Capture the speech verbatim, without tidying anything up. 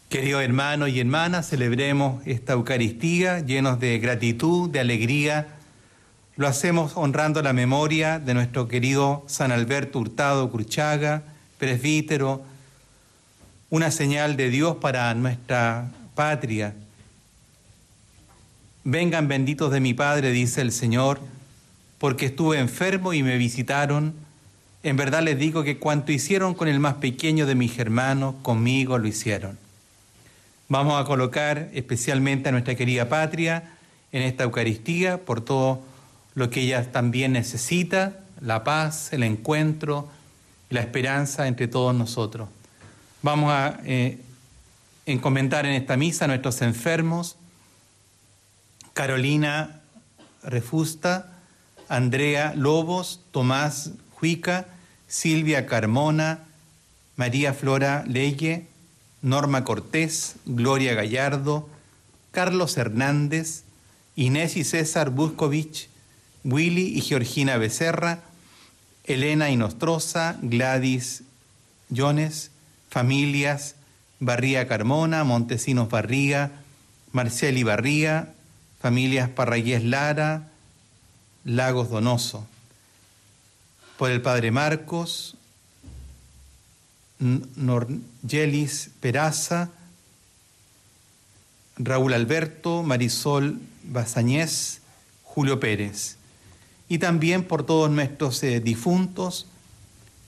Queridos hermanos y hermanas, celebremos esta Eucaristía llenos de gratitud, de alegría. Lo hacemos honrando la memoria de nuestro querido San Alberto Hurtado Cruchaga, presbítero, una señal de Dios para nuestra patria. Vengan benditos de mi Padre, dice el Señor, porque estuve enfermo y me visitaron. En verdad les digo que cuanto hicieron con el más pequeño de mis hermanos, conmigo lo hicieron. Vamos a colocar especialmente a nuestra querida patria en esta Eucaristía por todo lo que ella también necesita, la paz, el encuentro, la esperanza entre todos nosotros. Vamos a eh, encomendar en esta misa a nuestros enfermos, Carolina Refusta, Andrea Lobos, Tomás Juica, Silvia Carmona, María Flora Leye, Norma Cortés, Gloria Gallardo, Carlos Hernández, Inés y César Buscovich, Willy y Georgina Becerra, Elena Inostroza, Gladys Jones, familias Barría Carmona, Montesinos Barría, Marceli Barría, familias Parragués Lara, Lagos Donoso. Por el Padre Marcos, Norgelis Peraza, Raúl Alberto, Marisol Bazañez, Julio Pérez. Y también por todos nuestros eh, difuntos,